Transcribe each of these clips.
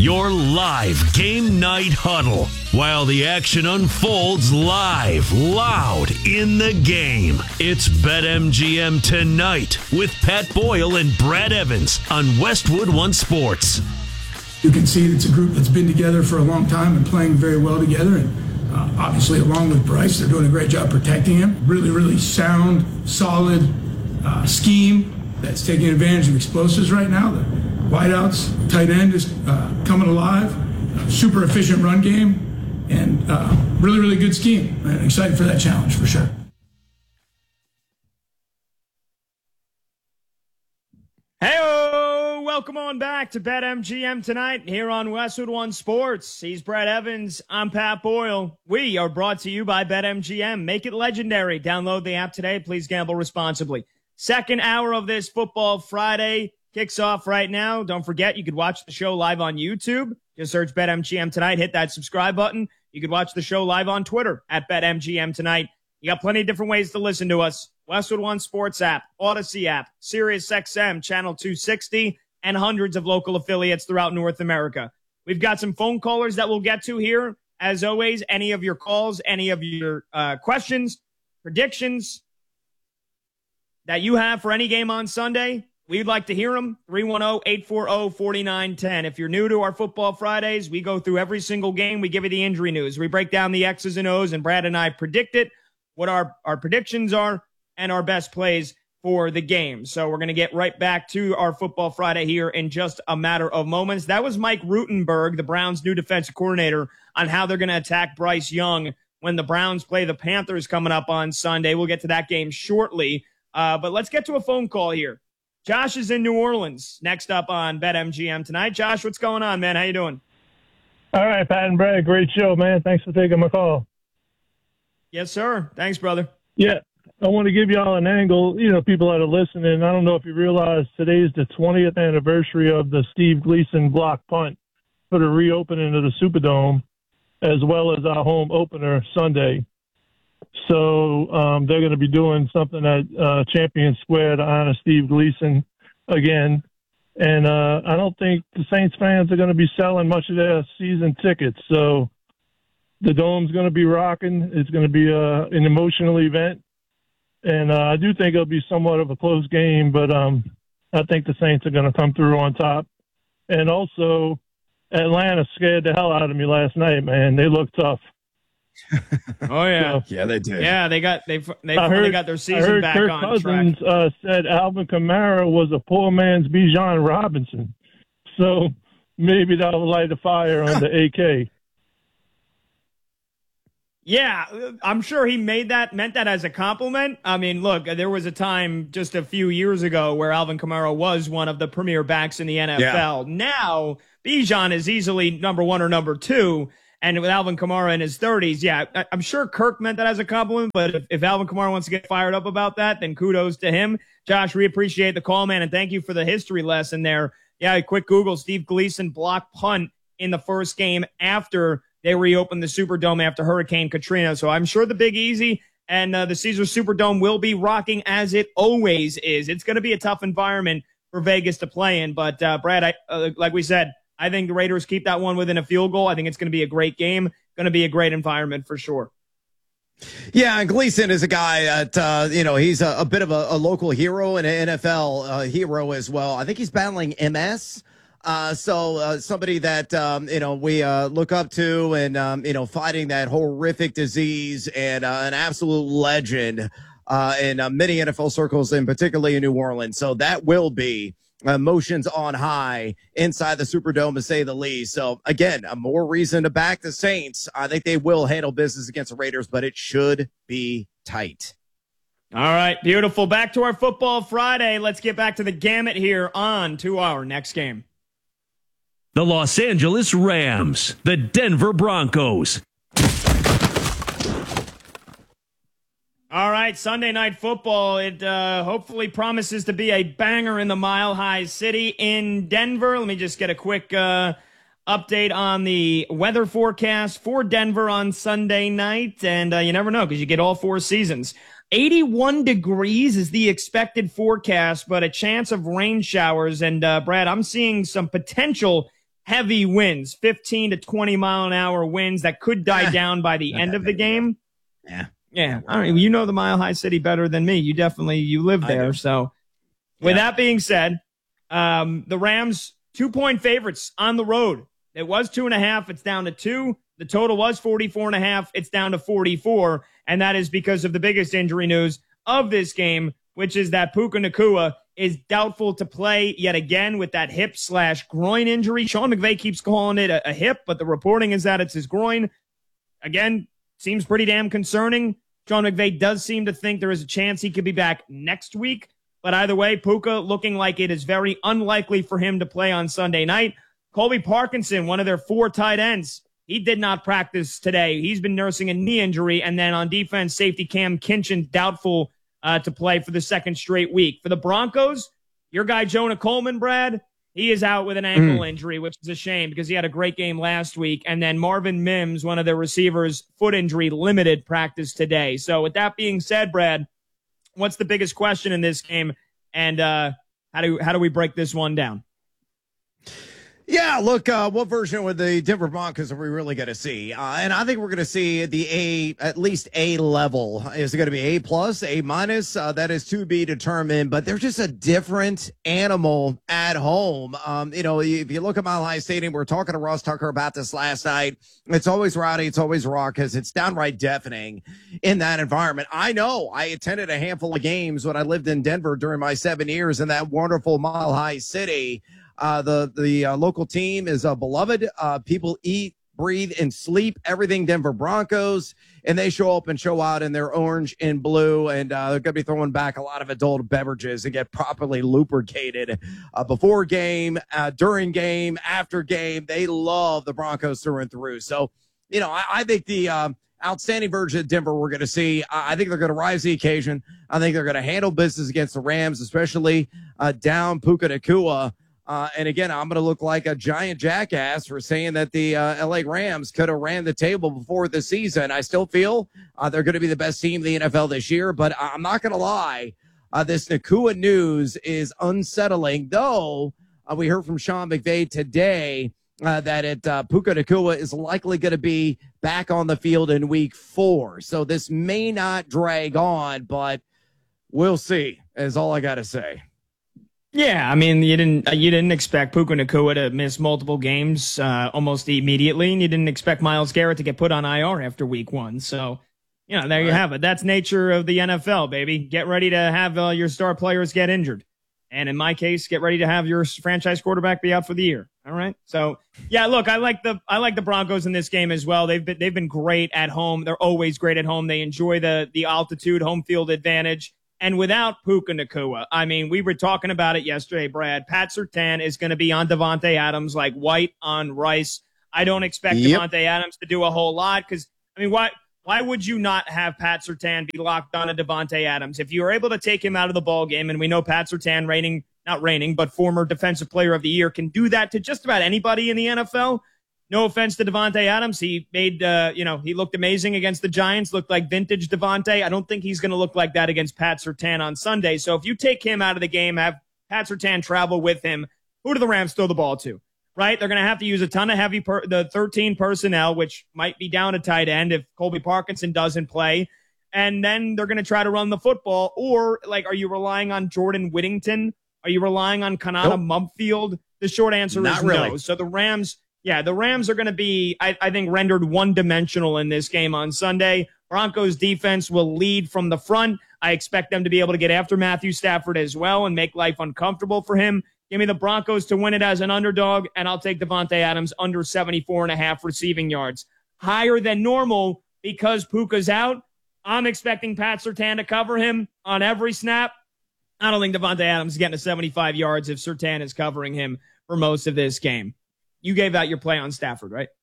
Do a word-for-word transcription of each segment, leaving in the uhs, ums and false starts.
Your live game night huddle while the action unfolds live, loud in the game. It's BetMGM Tonight with Pat Boyle and Brad Evans on Westwood One Sports. You can see it's a group that's been together for a long time and playing very well together. And uh, obviously, along with Bryce, they're doing a great job protecting him. Really, really sound, solid uh, scheme that's taking advantage of explosives right now. The wideouts, tight end is uh, coming alive. Uh, super efficient run game, and uh, really, really good scheme. I'm excited for that challenge for sure. Hey-o! Welcome on back to BetMGM Tonight here on Westwood One Sports. He's Brad Evans. I'm Pat Boyle. We are brought to you by BetMGM. Make it legendary. Download the app today. Please gamble responsibly. Second hour of this Football Friday kicks off right now. Don't forget, you could watch the show live on YouTube. Just search BetMGM Tonight. Hit that subscribe button. You could watch the show live on Twitter at BetMGM Tonight. You got plenty of different ways to listen to us. Westwood One Sports app, Odyssey app, SiriusXM, Channel two sixty, and hundreds of local affiliates throughout North America. We've got some phone callers that we'll get to here. As always, any of your calls, any of your uh, questions, predictions that you have for any game on Sunday, we'd like to hear them. three one zero, eight four zero, four nine one zero. If you're new to our Football Fridays, we go through every single game. We give you the injury news. We break down the X's and O's, and Brad and I predict it, what our, our predictions are, and our best plays for the game. So we're going to get right back to our Football Friday here in just a matter of moments. That was Mike Rutenberg, the Browns' new defensive coordinator, on how they're going to attack Bryce Young when the Browns play the Panthers coming up on Sunday. We'll get to that game shortly. Uh, but let's get to a phone call here. Josh is in New Orleans. Next up on BetMGM Tonight. Josh, what's going on, man? How you doing? All right, Pat and Brad. Great show, man. Thanks for taking my call. Yes, sir. Thanks, brother. Yeah. I want to give y'all an angle, you know, people that are listening. I don't know if you realize today's the twentieth anniversary of the Steve Gleason block punt for the reopening of the Superdome, as well as our home opener Sunday. So um, they're going to be doing something at uh, Champion Square to honor Steve Gleason again. And uh, I don't think the Saints fans are going to be selling much of their season tickets. So the Dome's going to be rocking. It's going to be uh, an emotional event. And uh, I do think it'll be somewhat of a close game, but um, I think the Saints are going to come through on top. And also, Atlanta scared the hell out of me last night, man. They look tough. Oh, yeah. So, yeah, they did. Yeah, they got they they I finally heard, got their I season heard back Kirk on Cousins, track. uh, said Alvin Kamara was a poor man's Bijan Robinson. So maybe that'll light a fire on the A K. Yeah, I'm sure he made that, meant that as a compliment. I mean, look, there was a time just a few years ago where Alvin Kamara was one of the premier backs in the N F L. Yeah. Now, Bijan is easily number one or number two. And with Alvin Kamara in his thirties, yeah, I'm sure Kirk meant that as a compliment. But if, if Alvin Kamara wants to get fired up about that, then kudos to him. Josh, we appreciate the call, man. And thank you for the history lesson there. Yeah, quick Google, Steve Gleason block punt in the first game after they reopened the Superdome after Hurricane Katrina. So I'm sure the Big Easy and uh, the Caesars Superdome will be rocking as it always is. It's going to be a tough environment for Vegas to play in. But, uh, Brad, I, uh, like we said, I think the Raiders keep that one within a field goal. I think it's going to be a great game, going to be a great environment for sure. Yeah, and Gleason is a guy that, uh, you know, he's a, a bit of a, a local hero and an N F L uh, hero as well. I think he's battling M S. Uh, so uh, somebody that, um, you know, we uh, look up to and, um, you know, fighting that horrific disease and uh, an absolute legend uh, in uh, many N F L circles and particularly in New Orleans. So that will be emotions on high inside the Superdome, to say the least. So, again, a more reason to back the Saints. I think they will handle business against the Raiders, but it should be tight. All right, beautiful. Back to our Football Friday. Let's get back to the gamut here on to our next game. The Los Angeles Rams, the Denver Broncos. All right, Sunday Night Football. It uh, hopefully promises to be a banger in the Mile High City in Denver. Let me just get a quick uh, update on the weather forecast for Denver on Sunday night. And uh, you never know because you get all four seasons. eighty-one degrees is the expected forecast, but a chance of rain showers. And, uh, Brad, I'm seeing some potential heavy winds, fifteen to twenty mile an hour winds that could die Eh, down by the end of the game. Yeah. Yeah. I mean, you know the Mile High City better than me. You definitely, you live there. So with Yeah. that being said, um, the Rams two point favorites on the road. It was two and a half. It's down to two. The total was forty-four and a half. It's down to forty-four. And that is because of the biggest injury news of this game, which is that Puka Nacua is doubtful to play yet again with that hip slash groin injury. Sean McVay keeps calling it a, a hip, but the reporting is that it's his groin. Again, seems pretty damn concerning. Sean McVay does seem to think there is a chance he could be back next week. But either way, Puka looking like it is very unlikely for him to play on Sunday night. Colby Parkinson, one of their four tight ends, he did not practice today. He's been nursing a knee injury. And then on defense, safety Cam Kinchin, doubtful uh, to play for the second straight week. For the Broncos, your guy Jonah Coleman, Brad, he is out with an ankle mm. injury, which is a shame because he had a great game last week. And then Marvin Mims, one of their receivers, foot injury, limited practice today. So with that being said, Brad, what's the biggest question in this game? And uh, how do how do we break this one down? Yeah, look, uh, what version of the Denver Broncos are we really going to see? Uh, and I think we're going to see the A, at least A level. Is it going to be A plus, A minus? Uh, that is to be determined. But they're just a different animal at home. Um, you know, if you look at Mile High Stadium, we were talking to Ross Tucker about this last night. It's always rowdy. It's always raw because it's downright deafening in that environment. I know. I attended a handful of games when I lived in Denver during my seven years in that wonderful Mile High City. Uh, the the uh, local team is uh, beloved. Uh, people eat, breathe, and sleep everything Denver Broncos, and they show up and show out in their orange and blue, and uh, they're going to be throwing back a lot of adult beverages and get properly lubricated uh, before game, uh, during game, after game. They love the Broncos through and through. So, you know, I, I think the um, outstanding version of Denver we're going to see, I, I think they're going to rise to the occasion. I think they're going to handle business against the Rams, especially uh, down Puka Nacua. Uh, and again, I'm going to look like a giant jackass for saying that the uh, L A Rams could have ran the table before the season. I still feel uh, they're going to be the best team in the N F L this year, but I'm not going to lie. Uh, this Nacua news is unsettling, though uh, we heard from Sean McVay today uh, that it, uh, Puka Nacua is likely going to be back on the field in week four. So this may not drag on, but we'll see, is all I got to say. Yeah, I mean, you didn't you didn't expect Puka Nacua to miss multiple games uh, almost immediately, and you didn't expect Myles Garrett to get put on I R after week one. So, you know, there All you right. have it. That's nature of the N F L, baby. Get ready to have uh, your star players get injured. And in my case, get ready to have your franchise quarterback be out for the year. All right. So, yeah, look, I like the I like the Broncos in this game as well. They've been they've been great at home. They're always great at home. They enjoy the the altitude, home field advantage. And without Puka Nacua, I mean, we were talking about it yesterday, Brad. Pat Surtain is going to be on Davante Adams like white on rice. I don't expect yep. Davante Adams to do a whole lot because, I mean, why why would you not have Pat Surtain be locked on to Davante Adams? If you were able to take him out of the ball game, and we know Pat Surtain, reigning, not reigning, but former Defensive Player of the Year, can do that to just about anybody in the N F L. No offense to Davante Adams. He made, uh, you know, he looked amazing against the Giants, looked like vintage Davante. I don't think he's going to look like that against Pat Surtain on Sunday. So if you take him out of the game, have Pat Surtain travel with him, who do the Rams throw the ball to, right? They're going to have to use a ton of heavy, per- the thirteen personnel, which might be down a tight end if Colby Parkinson doesn't play. And then they're going to try to run the football. Or, like, are you relying on Jordan Whittington? Are you relying on Kanata nope. Mumfield? The short answer Not is really. no. So the Rams... Yeah, the Rams are going to be, I, I think, rendered one-dimensional in this game on Sunday. Broncos defense will lead from the front. I expect them to be able to get after Matthew Stafford as well and make life uncomfortable for him. Give me the Broncos to win it as an underdog, and I'll take Davante Adams under seventy-four and a half receiving yards. Higher than normal because Puka's out. I'm expecting Pat Surtain to cover him on every snap. I don't think Davante Adams is getting to seventy-five yards if Surtain is covering him for most of this game. You gave out your play on Stafford, right?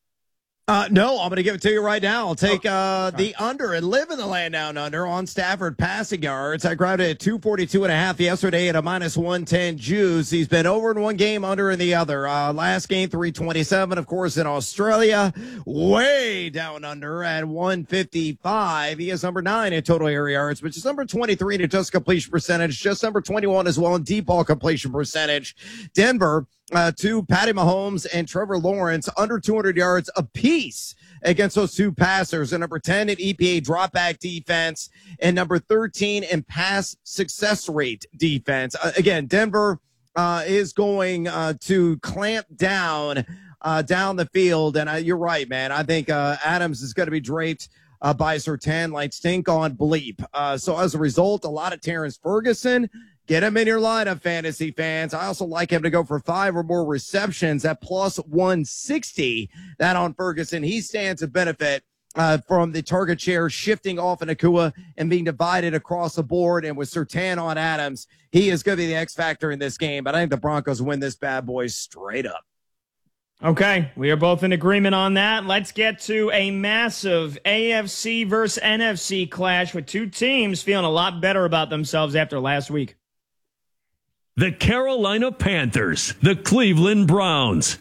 Uh, no, I'm going to give it to you right now. I'll take uh, the under and live in the land down under on Stafford passing yards. I grabbed it at two forty-two and a half yesterday at a minus one ten juice. He's been over in one game, under in the other. Uh, last game, three twenty-seven, of course, in Australia. Way down under at one fifty-five. He is number nine in total air yards, which is number twenty-three in adjusted completion percentage, just number twenty-one as well in deep ball completion percentage. Denver uh, to Patty Mahomes and Trevor Lawrence, under two hundred yards apiece against those two passers. And number ten in E P A dropback defense, and number thirteen in pass success rate defense. Uh, again, Denver uh, is going uh, to clamp down uh, down the field. And uh, you're right, man. I think uh, Adams is going to be draped Uh, by Surtain like stink on bleep. Uh, so as a result, a lot of Terrence Ferguson. Get him in your lineup, fantasy fans. I also like him to go for five or more receptions at plus one sixty. That on Ferguson. He stands to benefit uh, from the target share shifting off in Nakua and being divided across the board. And with Surtain on Adams, he is going to be the X factor in this game. But I think the Broncos win this bad boy straight up. Okay, we are both in agreement on that. Let's get to a massive A F C versus N F C clash with two teams feeling a lot better about themselves after last week. The Carolina Panthers, the Cleveland Browns.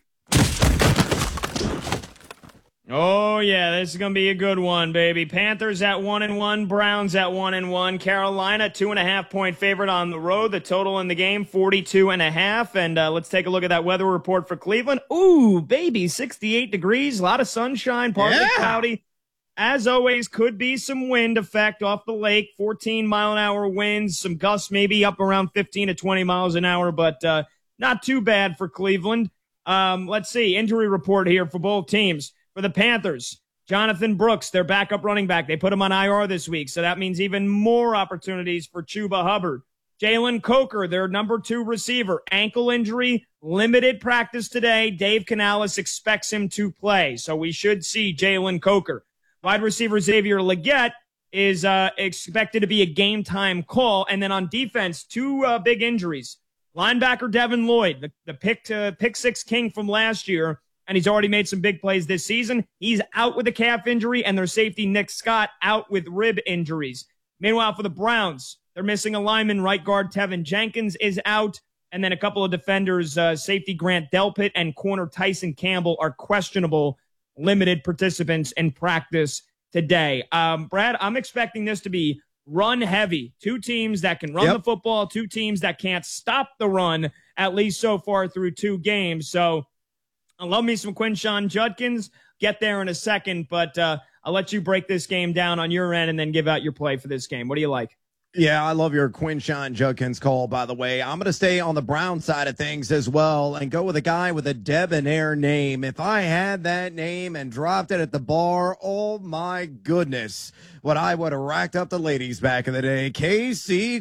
Oh, yeah, this is going to be a good one, baby. Panthers at one and one, Browns at one and one. Carolina, two and a half point favorite on the road. The total in the game, forty-two and a half. And uh, let's take a look at that weather report for Cleveland. Ooh, baby, sixty-eight degrees, a lot of sunshine, partly Yeah. cloudy. As always, could be some wind effect off the lake, fourteen mile an hour winds, some gusts maybe up around fifteen to twenty miles an hour, but uh, not too bad for Cleveland. Um, let's see, injury report here for both teams. For the Panthers, Jonathan Brooks, their backup running back, they put him on I R this week, so that means even more opportunities for Chuba Hubbard. Jalen Coker, their number two receiver, ankle injury, limited practice today. Dave Canales expects him to play, so we should see Jalen Coker. Wide receiver Xavier Legette is uh, expected to be a game-time call. And then on defense, two uh, big injuries. Linebacker Devin Lloyd, the, the pick, uh, pick six king from last year, and he's already made some big plays this season. He's out with a calf injury, and their safety Nick Scott out with rib injuries. Meanwhile, for the Browns, they're missing a lineman. Right guard Tevin Jenkins is out, and then a couple of defenders, uh, safety Grant Delpit and corner Tyson Campbell, are questionable, limited participants in practice today. Um, Brad, I'm expecting this to be run heavy. Two teams that can run Yep. the football, two teams that can't stop the run, at least so far through two games. So I love me some Quinshon Judkins. Get there in a second, but uh, I'll let you break this game down on your end and then give out your play for this game. What do you like? Yeah, I love your Quinshon Judkins call, by the way. I'm going to stay on the Brown side of things as well and go with a guy with a debonair name. If I had that name and dropped it at the bar, oh my goodness, what I would have racked up the ladies back in the day. K C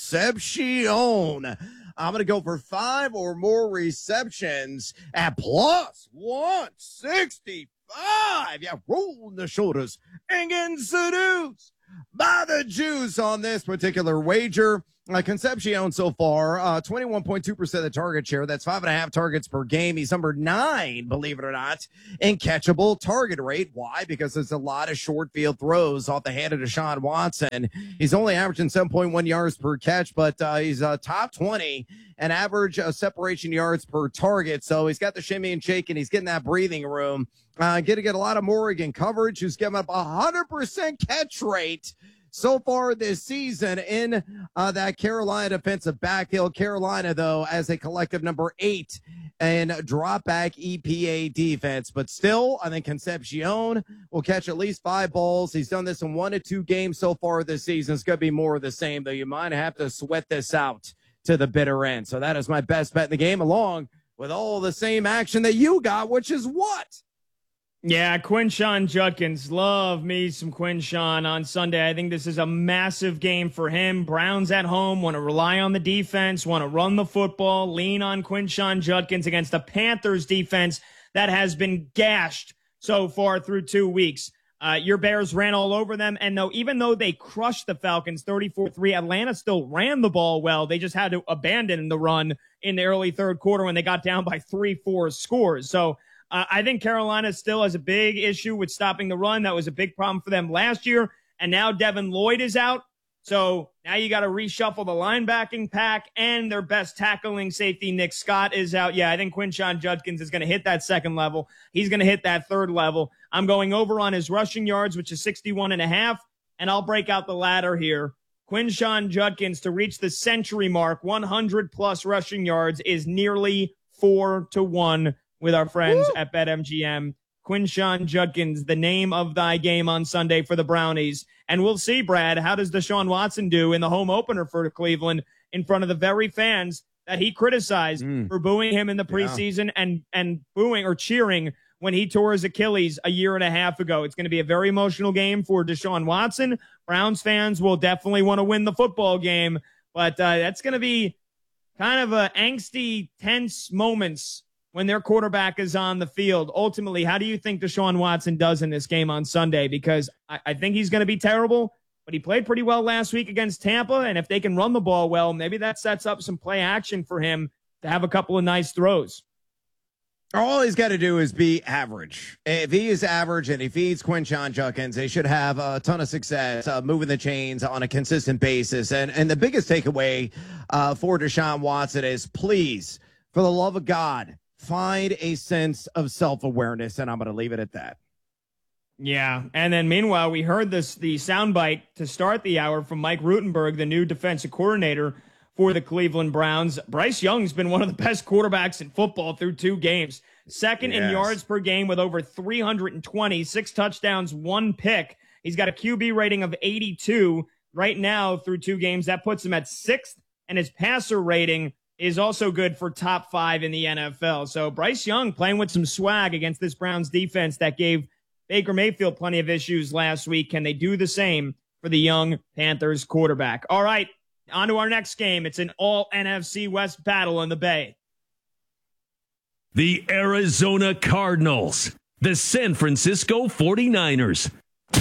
Concepcion. I'm going to go for five or more receptions at plus one sixty-five. Yeah, roll the shoulders and get seduced by the juice on this particular wager. Uh, Concepcion so far, uh, twenty-one point two percent of the target share. That's five and a half targets per game. He's number nine, believe it or not, in catchable target rate. Why? Because there's a lot of short field throws off the hand of Deshaun Watson. He's only averaging seven point one yards per catch, but uh, he's uh, top twenty and average uh, separation yards per target. So he's got the shimmy and shake, and he's getting that breathing room. Uh, going to get a lot of Morrigan coverage, who's giving up a one hundred percent catch rate so far this season in uh, that Carolina defensive backfield. Carolina, though, as a collective number eight in drop back E P A defense. But still, I think Concepcion will catch at least five balls. He's done this in one to two games so far this season. It's going to be more of the same, though. You might have to sweat this out to the bitter end. So that is my best bet in the game, along with all the same action that you got, which is what? Yeah, Quinshon Judkins. Love me some Quinshon on Sunday. I think this is a massive game for him. Browns at home, want to rely on the defense, want to run the football, lean on Quinshon Judkins against the Panthers defense that has been gashed so far through two weeks. Uh, your Bears ran all over them, and though even though they crushed the Falcons thirty-four three, Atlanta still ran the ball well. They just had to abandon the run in the early third quarter when they got down by three, four scores. So Uh, I think Carolina still has a big issue with stopping the run. That was a big problem for them last year. And now Devin Lloyd is out. So now you got to reshuffle the linebacking pack, and their best tackling safety, Nick Scott, is out. Yeah, I think Quinshon Judkins is going to hit that second level. He's going to hit that third level. I'm going over on his rushing yards, which is sixty-one and a half. And I'll break out the ladder here. Quinshon Judkins to reach the century mark, one hundred plus rushing yards, is nearly four to one with our friends Woo! At BetMGM. Quinshon Judkins, the name of thy game on Sunday for the Brownies. And we'll see, Brad, how does Deshaun Watson do in the home opener for Cleveland in front of the very fans that he criticized mm. for booing him in the preseason yeah. and, and booing or cheering when he tore his Achilles a year and a half ago. It's going to be a very emotional game for Deshaun Watson. Browns fans will definitely want to win the football game, but uh, that's going to be kind of a angsty, tense moments when their quarterback is on the field. Ultimately, how do you think Deshaun Watson does in this game on Sunday? Because I, I think he's going to be terrible, but he played pretty well last week against Tampa, and if they can run the ball well, maybe that sets up some play action for him to have a couple of nice throws. All he's got to do is be average. If he is average and he feeds Quinshon Judkins, they should have a ton of success uh, moving the chains on a consistent basis. And and the biggest takeaway uh, for Deshaun Watson is, please, for the love of God, find a sense of self-awareness, and I'm going to leave it at that. Yeah, and then meanwhile, we heard this the soundbite to start the hour from Mike Rutenberg, the new defensive coordinator for the Cleveland Browns. Bryce Young's been one of the best quarterbacks in football through two games. Second yes. in yards per game with over three hundred twenty, six touchdowns, one pick. He's got a Q B rating of eighty-two right now through two games. That puts him at sixth, and his passer rating is also good for top five in the N F L. So Bryce Young playing with some swag against this Browns defense that gave Baker Mayfield plenty of issues last week. Can they do the same for the young Panthers quarterback? All right, on to our next game. It's an all N F C West battle in the Bay. The Arizona Cardinals, the San Francisco forty-niners.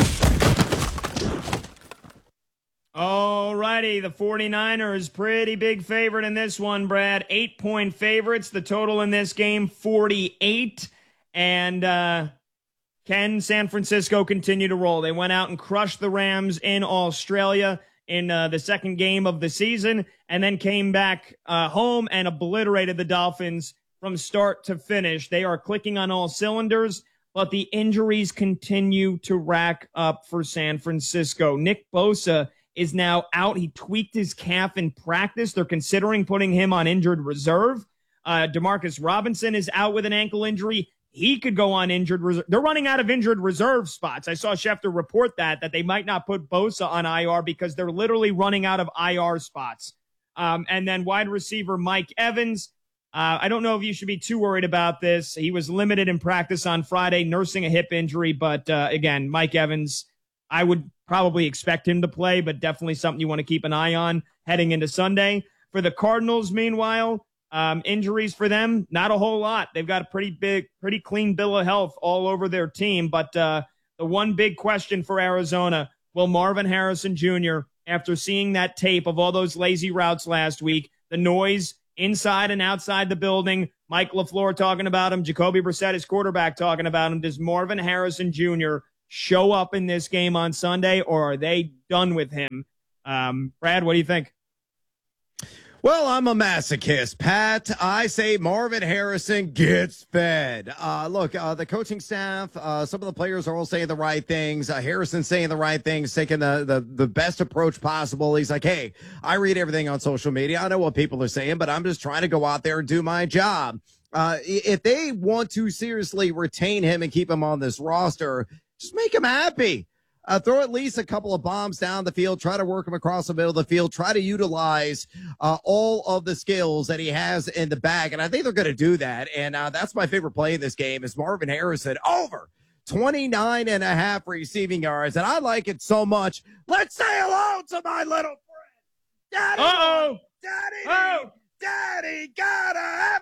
All righty, the forty-niners, pretty big favorite in this one, Brad. Eight-point favorites. The total in this game, forty-eight. And uh, can San Francisco continue to roll? They went out and crushed the Rams in Australia in uh, the second game of the season, and then came back uh, home and obliterated the Dolphins from start to finish. They are clicking on all cylinders, but the injuries continue to rack up for San Francisco. Nick Bosa is now out. He tweaked his calf in practice. They're considering putting him on injured reserve. Uh, Demarcus Robinson is out with an ankle injury. He could go on injured reserve. They're running out of injured reserve spots. I saw Schefter report that, that they might not put Bosa on I R because they're literally running out of I R spots. Um, and then wide receiver Mike Evans. Uh, I don't know if you should be too worried about this. He was limited in practice on Friday, nursing a hip injury. But uh, again, Mike Evans, I would probably expect him to play, but definitely something you want to keep an eye on heading into Sunday. For the Cardinals, meanwhile, um, injuries for them, not a whole lot. They've got a pretty big, pretty clean bill of health all over their team. But uh, the one big question for Arizona, will Marvin Harrison Junior, after seeing that tape of all those lazy routes last week, the noise inside and outside the building, Mike LaFleur talking about him, Jacoby Brissett, his quarterback, talking about him, does Marvin Harrison Junior show up in this game on Sunday, or are they done with him? Um, Brad, what do you think? Well, I'm a masochist, Pat. I say Marvin Harrison gets fed. Uh, look, uh, the coaching staff, uh, some of the players are all saying the right things. Uh, Harrison's saying the right things, taking the, the, the best approach possible. He's like, hey, I read everything on social media. I know what people are saying, but I'm just trying to go out there and do my job. Uh, if they want to seriously retain him and keep him on this roster, just make him happy. Uh, throw at least a couple of bombs down the field. Try to work him across the middle of the field. Try to utilize uh, all of the skills that he has in the bag. And I think they're going to do that. And uh, that's my favorite play in this game is Marvin Harrison over twenty-nine and a half receiving yards. And I like it so much. Let's say hello to my little friend. Daddy. Uh-oh. Daddy. Oh. Daddy gotta have